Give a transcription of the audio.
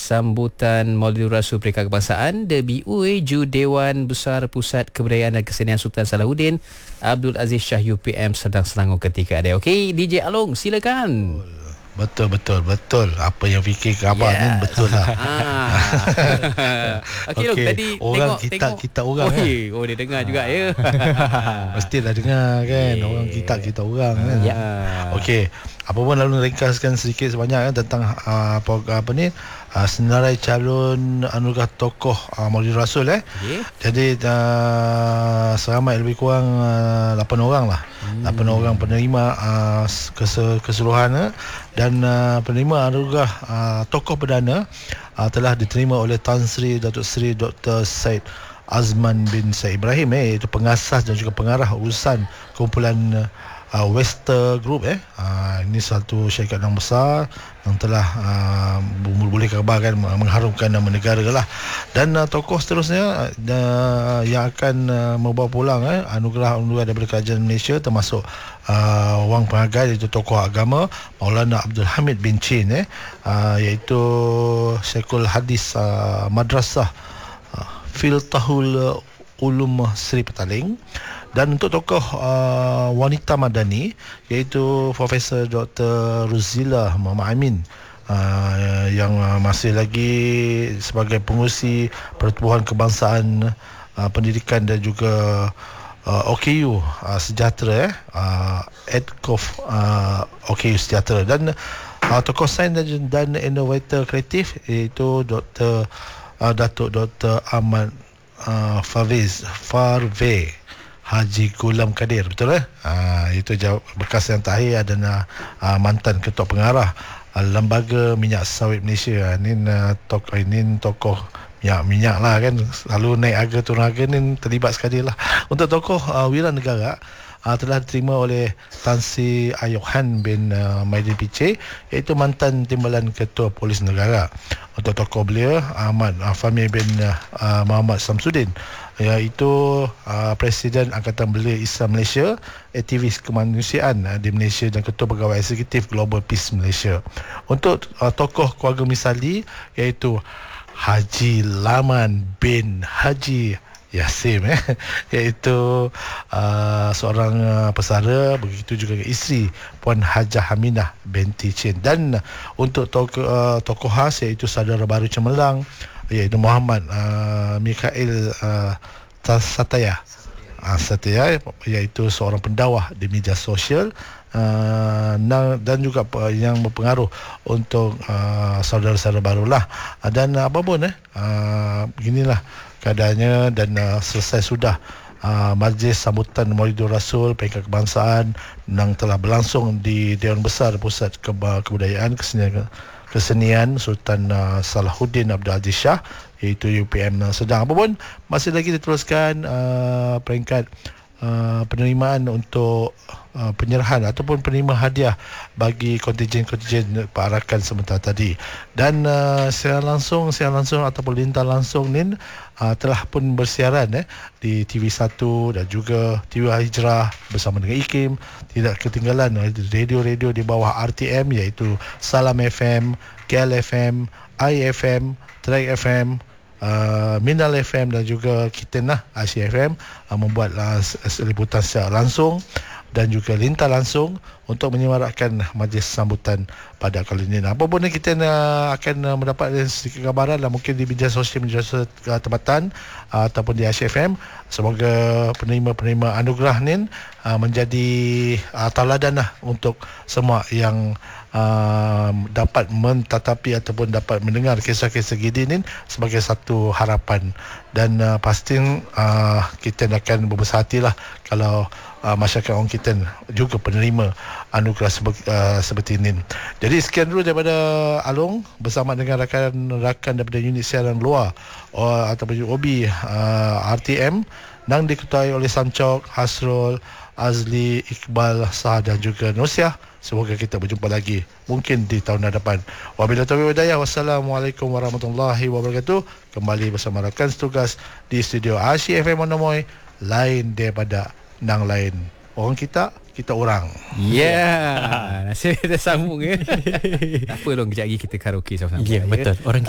sambutan Maulid Rasul Peringkat Kebangsaan, DBUI Ju Dewan Besar Pusat Kebudayaan dan Kesenian Sultan Salahuddin Abdul Aziz Shah UPM Sedang Selangor ketika ada. Okey, DJ Along silakan. Betul. Apa yang fikir khabar ni betul lah. Okey, tadi orang tengok. kita orang kan. Oh, dia dengar juga ya. Mestilah dengar kan. Orang kita orang kan. Okey, apa pun lalu ringkaskan sedikit sebanyak kan tentang senarai calon anugerah tokoh Maulid Rasul Jadi seramai lebih kurang 8 orang lah. 8 orang penerima keseluruhan dan penerima anugerah tokoh perdana telah diterima oleh Tan Sri Datuk Seri Dr. Said Azman bin Said Ibrahim iaitu pengasas dan juga pengarah urusan kumpulan Wester Group ini satu syarikat yang besar yang telah boleh kabarkan mengharumkan nama negara lah. Dan tokoh seterusnya yang akan membawa pulang anugerah-anugerah daripada kerajaan Malaysia termasuk wang penghargaan iaitu tokoh agama Maulana Abdul Hamid bin Chin iaitu Syekhul Hadis Madrasah Filtahul Ulum Seri Petaling. Dan untuk tokoh wanita madani iaitu Profesor Dr. Ruzila Muhammad Amin yang masih lagi sebagai pengurusi Pertubuhan Kebangsaan Pendidikan dan juga OKU Sejahtera EDCOF OKU Sejahtera. Dan tokoh sains dan inovator kreatif iaitu Datuk Dr. Ahmad Farvez Haji Gulam Kadir, betul itu bekas yang terakhir dan mantan ketua pengarah Lembaga Minyak Sawit Malaysia. Ini tokoh minyak lah kan, selalu naik harga turun harga ni terlibat sekali lah. Untuk tokoh wira negara telah diterima oleh Tan Sri Ayuhan bin Maidin Piche iaitu mantan timbalan ketua polis negara. Untuk tokoh beliau Ahmad Fahmi bin Muhammad Samsudin iaitu Presiden Angkatan Belia Islam Malaysia, aktivis kemanusiaan di Malaysia dan Ketua Pegawai Eksekutif Global Peace Malaysia. Untuk tokoh keluarga misali iaitu Haji Laman bin Haji Yasim iaitu seorang pesara, begitu juga isteri Puan Hajah Haminah binti Chin. Dan untuk tokoh khas iaitu saudara baru Cemerlang iaitu Muhammad Mikhail Satya iaitu seorang pendakwah di media sosial dan juga yang berpengaruh untuk saudara-saudara barulah. Dan apa pun beginilah keadaannya. Dan selesai sudah majlis sambutan Maulidur Rasul Peringkat Kebangsaan yang telah berlangsung di Dewan Besar Pusat Kebudayaan Kesenian Sultan Salahuddin Abdul Aziz Shah iaitu UPM Sedang. Apa pun masih lagi diteruskan peringkat penerimaan untuk penyerahan ataupun penerima hadiah bagi kontingen-kontingen perarakan sementara tadi. Dan siaran langsung ataupun lintas langsung ni telah pun bersiaran di TV1 dan juga TV Hijrah bersama dengan IKIM. Tidak ketinggalan radio-radio di bawah RTM iaitu Salam FM, KL FM, IFM, Track FM, Minal FM dan juga kita Asia FM membuat liputan secara langsung dan juga lintas langsung untuk menyemarakkan majlis sambutan pada kali ini. Apa pun kita akan mendapat sedikit gambaran lah, mungkin di media sosial tempatan ataupun di Asia FM. Semoga penerima-penerima anugerah ni menjadi tauladan lah untuk semua yang dapat mentatapi ataupun dapat mendengar kisah-kisah gini ni sebagai satu harapan. Dan pasti kita akan berbesar hatilah kalau masyarakat orang kita juga penerima anugerah seperti ini. Jadi sekian dulu daripada Along bersama dengan rakan-rakan daripada unit siaran luar ataupun OB RTM yang diketuai oleh Samcok, Hasrul, Azli, Iqbal, Sah dan juga Nursiah. Semoga kita berjumpa lagi mungkin di tahun hadapan. Wabillahi taufiq wal hidayah. Wassalamualaikum warahmatullahi wabarakatuh. Kembali bersama rakan setugas di studio Asia FM Monomoy, lain daripada nang lain. Orang kita orang. Nasib kita sambung Apa long kejap lagi kita karaoke sama-sama. Betul. Orang